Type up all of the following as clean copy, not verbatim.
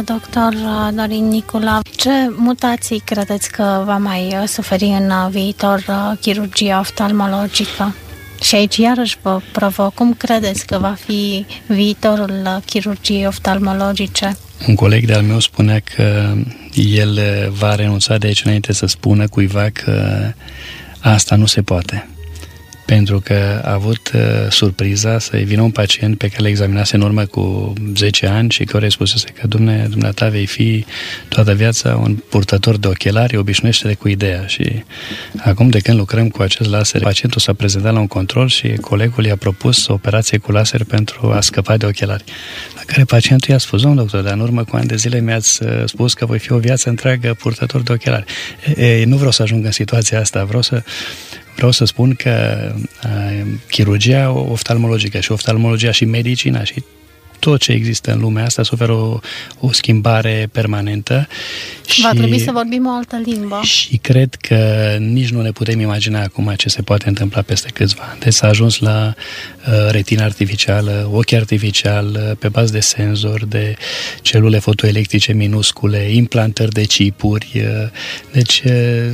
Doctor Dorin Nicula, ce mutații credeți că va mai suferi în viitor chirurgia oftalmologică? Și aici iarăși vă provoc, cum credeți că va fi viitorul chirurgiei oftalmologice? Un coleg de-al meu spunea că el va renunța de aici înainte să spună cuiva că asta nu se poate. Pentru că a avut surpriza să-i vină un pacient pe care l-a examinase în urmă cu 10 ani și care îi spusese că dumneata vei fi toată viața un purtător de ochelari, obișnuiește-te cu ideea. Și acum, de când lucrăm cu acest laser, pacientul s-a prezentat la un control și colegul i-a propus o operație cu laser pentru a scăpa de ochelari. La care pacientul i-a spus: domnul doctor, dar în urmă cu ani de zile mi-ați spus că voi fi o viață întreagă purtător de ochelari. Nu vreau să ajung în situația asta, vreau să spun că chirurgia oftalmologică și oftalmologia și medicina și tot ce există în lumea asta suferă o schimbare permanentă. Va trebui să vorbim o altă limbă. Și cred că nici nu ne putem imagina acum ce se poate întâmpla peste câțiva ani. Deci s-a ajuns la retină artificială, ochi artificial, pe bază de senzori, de celule fotoelectrice minuscule, implantări de chipuri. Deci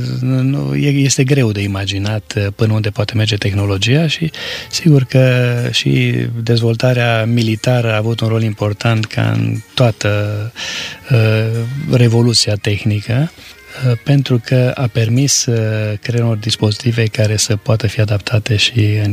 este greu de imaginat până unde poate merge tehnologia și sigur că și dezvoltarea militară a avut un rol important ca în toată revoluția tehnică, pentru că a permis crearea unor dispozitive care să poată fi adaptate și în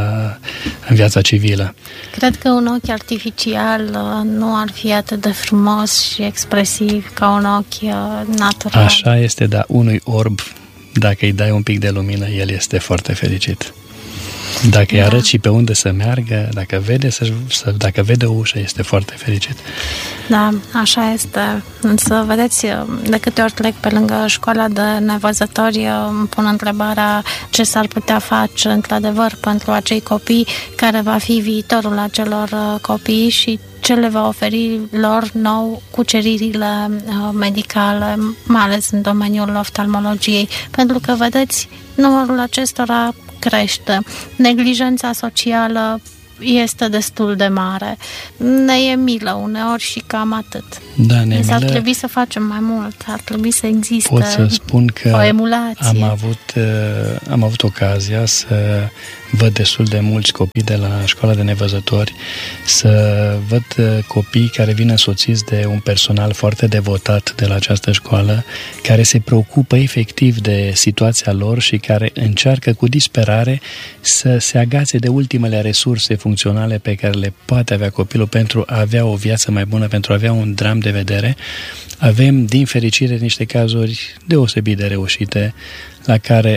viața civilă. Cred că un ochi artificial nu ar fi atât de frumos și expresiv ca un ochi natural. Așa este, dar unui orb, dacă îi dai un pic de lumină, el este foarte fericit. Dacă îi arăți și pe unde să meargă, dacă vede o ușă, este foarte fericit. Da, așa este. Însă, vedeți, de câte ori trec pe lângă școala de nevăzători, îmi pun întrebarea ce s-ar putea face, într-adevăr, pentru acei copii, care va fi viitorul acelor copii și ce le va oferi lor nou cuceririle medicale, mai ales în domeniul oftalmologiei. Pentru că, vedeți, numărul acestora crește. Neglijența socială este destul de mare. Ne e milă uneori și cam atât. Da, ne e milă. Ar trebui să facem mai mult, ar trebui să existe pot să spun că o emulație. Am avut ocazia să văd destul de mulți copii de la școala de nevăzători, să văd copii care vin însoțiți de un personal foarte devotat de la această școală, care se preocupă efectiv de situația lor și care încearcă cu disperare să se agațe de ultimele resurse funcționale pe care le poate avea copilul pentru a avea o viață mai bună, pentru a avea un dram de vedere. Avem, din fericire, niște cazuri deosebit de reușite la care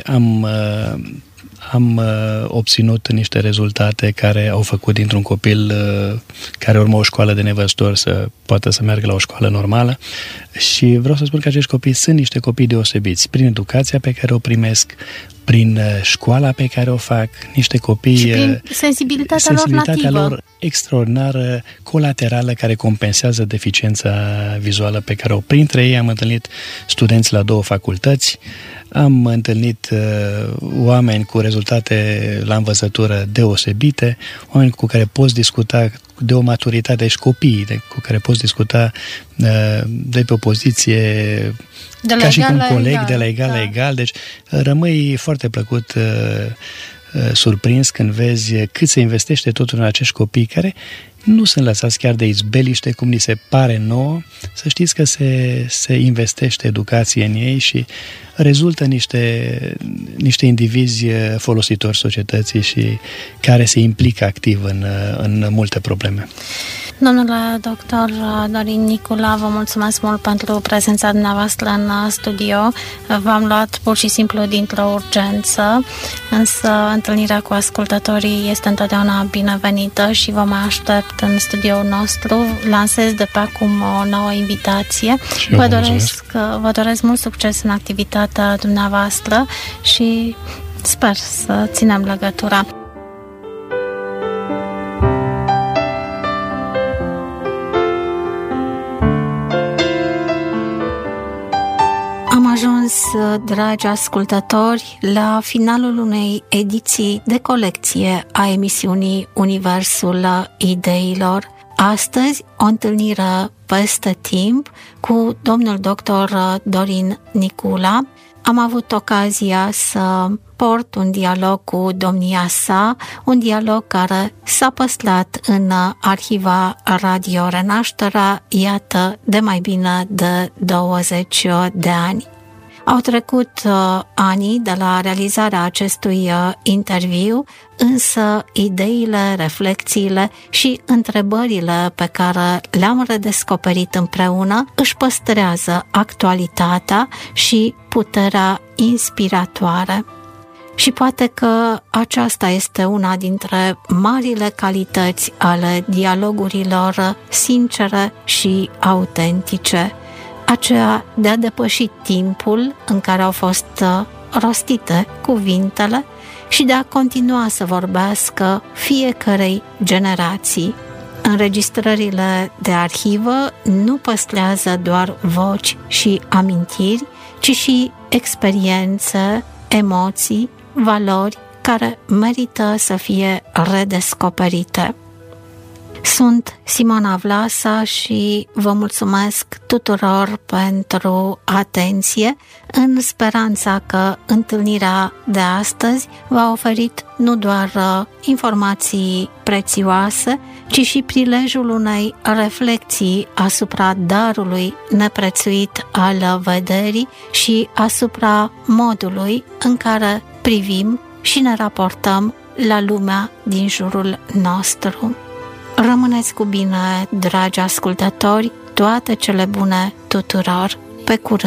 am obținut niște rezultate care au făcut dintr-un copil care urmă o școală de nevăzători să poată să meargă la o școală normală și vreau să spun că acești copii sunt niște copii deosebiți prin educația pe care o primesc, prin școala pe care o fac, niște copii și prin sensibilitatea lor extraordinară, colaterală, care compensează deficiența vizuală pe care o printre ei am întâlnit studenți la 2 facultăți, am întâlnit oameni cu rezultate la învățătură deosebite, oameni cu care poți discuta de o maturitate și copii cu care poți discuta de pe o poziție ca și cu un coleg, de la egal la egal. Deci rămâi foarte plăcut surprins când vezi cât se investește totul în acești copii care nu sunt lăsați chiar de izbeliște, cum ni se pare nouă. Să știți că se investește educație în ei și rezultă niște indivizi folositori societății și care se implică activ în multe probleme. Domnule doctor Dorin Nicula, vă mulțumesc mult pentru prezența dumneavoastră în studio. V-am luat pur și simplu dintr-o urgență, însă întâlnirea cu ascultătorii este întotdeauna binevenită și vă mai aștept în studioul nostru. Lansez de pe acum o nouă invitație. Vă doresc mult succes în activitatea dumneavoastră și sper să ținem legătura. Am ajuns, dragi ascultători, la finalul unei ediții de colecție a emisiunii Universul Ideilor. astăzi o întâlnire peste timp cu domnul doctor Dorin Nicula. Am avut ocazia să port un dialog cu domnia sa, un dialog care s-a păstrat în arhiva Radio Renașterea, iată, de mai bine de 20 de ani. Au trecut ani de la realizarea acestui interviu, însă ideile, reflexiile și întrebările pe care le-am redescoperit împreună își păstrează actualitatea și puterea inspiratoare. Și poate că aceasta este una dintre marile calități ale dialogurilor sincere și autentice, aceea de a depăși timpul în care au fost rostite cuvintele și de a continua să vorbească fiecărei generații. Înregistrările de arhivă nu păstrează doar voci și amintiri, ci și experiențe, emoții, valori care merită să fie redescoperite. Sunt Simona Vlasa și vă mulțumesc tuturor pentru atenție, în speranța că întâlnirea de astăzi v-a oferit nu doar informații prețioase, ci și prilejul unei reflexii asupra darului neprețuit al vederii și asupra modului în care privim și ne raportăm la lumea din jurul nostru. Rămâneți cu bine, dragi ascultători, toate cele bune tuturor, pe curând!